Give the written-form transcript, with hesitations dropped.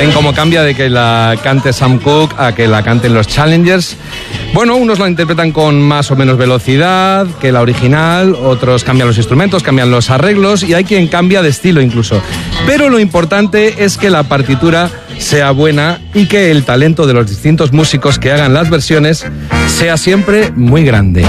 Ven cómo cambia de que la cante Sam Cooke a que la canten los Challengers. Bueno, unos la interpretan con más o menos velocidad que la original, otros cambian los instrumentos, cambian los arreglos y hay quien cambia de estilo incluso. Pero lo importante es que la partitura sea buena y que el talento de los distintos músicos que hagan las versiones sea siempre muy grande.